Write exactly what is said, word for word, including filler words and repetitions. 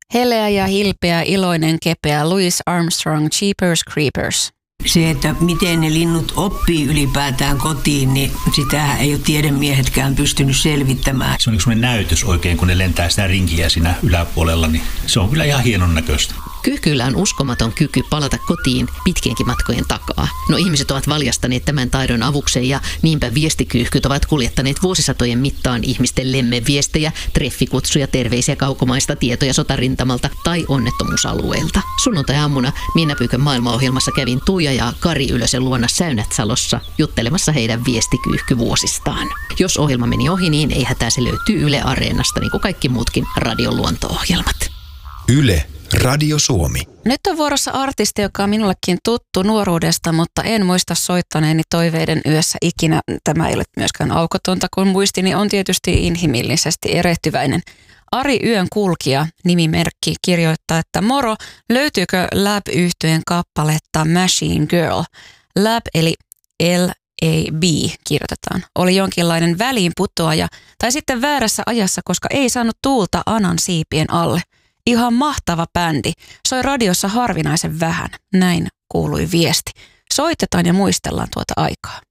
Heleä ja hilpeä, iloinen, kepeä Louis Armstrong, Jeepers Creepers. Se, että miten ne linnut oppii ylipäätään kotiin, niin sitähän ei ole tiedemiehetkään pystynyt selvittämään. Se on yksi näytös oikein, kun ne lentää sitä rinkiä siinä yläpuolella, niin se on kyllä ihan hienon näköistä. Kyyhkyillä on uskomaton kyky palata kotiin pitkienkin matkojen takaa. No ihmiset ovat valjastaneet tämän taidon avukseen ja niinpä viestikyyhkyt ovat kuljettaneet vuosisatojen mittaan ihmisten lemmeviestejä, treffikutsuja, terveisiä kaukomaista, tietoja sotarintamalta tai onnettomuusalueelta. Sunnuntai-aamuna Minäpyykön maailmaohjelmassa kävin Tuija ja Kari Ylösen luona Säynätsalossa juttelemassa heidän viestikyyhkyvuosistaan. Jos ohjelma meni ohi, niin ei hätää, se löytyy Yle Areenasta, niin kuin kaikki muutkin radion luonto-ohjelmat. Yle, Radio Suomi. Nyt on vuorossa artisti, joka on minullekin tuttu nuoruudesta, mutta en muista soittaneeni Toiveiden yössä ikinä. Tämä ei ole myöskään aukotonta, kun muistini on tietysti inhimillisesti erehtyväinen. Ari Yön kulkija, nimimerkki, kirjoittaa, että moro, löytyykö Lab-yhtyeen kappaletta Machine Girl? Lab eli L A B kirjoitetaan. Oli jonkinlainen väliinputoaja tai sitten väärässä ajassa, koska ei saanut tuulta Anan siipien alle. Ihan mahtava bändi. Soi radiossa harvinaisen vähän. Näin kuului viesti. Soitetaan ja muistellaan tuota aikaa.